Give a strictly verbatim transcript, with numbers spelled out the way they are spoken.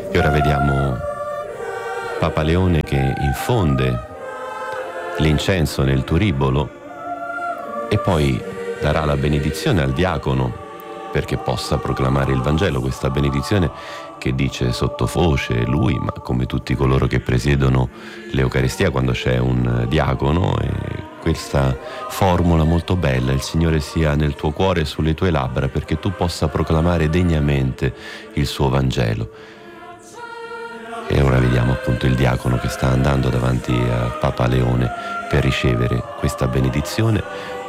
E ora vediamo Papa Leone che infonde l'incenso nel turibolo e poi darà la benedizione al diacono perché possa proclamare il Vangelo, questa benedizione che dice sottovoce lui, ma come tutti coloro che presiedono l'Eucaristia quando c'è un diacono, e questa formula molto bella: il Signore sia nel tuo cuore e sulle tue labbra perché tu possa proclamare degnamente il suo Vangelo. E ora vediamo appunto il diacono che sta andando davanti a Papa Leone per ricevere questa benedizione.